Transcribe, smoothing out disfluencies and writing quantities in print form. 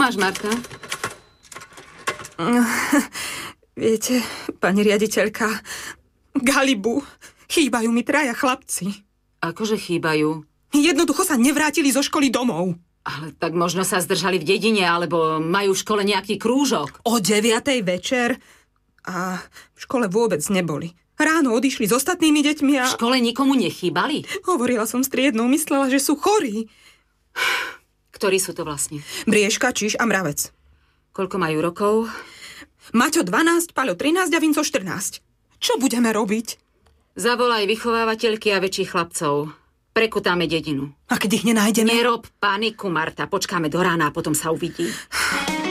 máš, Marta? Viete, pani riaditeľka, Galibu, chýbajú mi 3 chlapci. Akože chýbajú? Jednoducho sa nevrátili zo školy domov. Ale tak možno sa zdržali v dedine, alebo majú v škole nejaký krúžok. O 9:00 večer a v škole vôbec neboli. Ráno odišli s ostatnými deťmi a... V škole nikomu nechýbali? Hovorila som s triednou, myslela, že sú chorí. Ktorí sú to vlastne? Briežka, Čiž a Mravec. Koľko majú rokov? Maťo 12, Paľo 13 a Vinco 14. Čo budeme robiť? Zavolaj vychovávateľky a väčších chlapcov. Prekutáme dedinu. A keď ich nenájdeme? Nerob paniku, Marta. Počkáme do rána a potom sa uvidí.